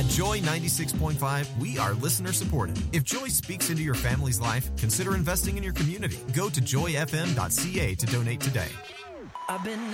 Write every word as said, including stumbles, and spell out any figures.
At Joy ninety-six point five, we are listener supported. If Joy speaks into your family's life, consider investing in your community. Go to joy f m dot c a to donate today. I've been